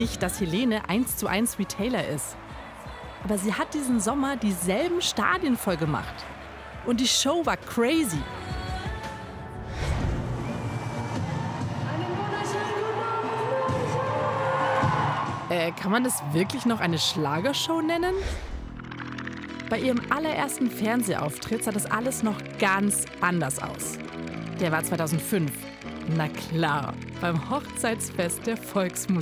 Nicht, dass Helene 1:1 wie Taylor ist. Aber sie hat diesen Sommer dieselben Stadien voll gemacht. Und die Show war crazy. Kann man das wirklich noch eine Schlagershow nennen? Bei ihrem allerersten Fernsehauftritt sah das alles noch ganz anders aus. Der war 2005. Na klar, beim Hochzeitsfest der Volksmusik.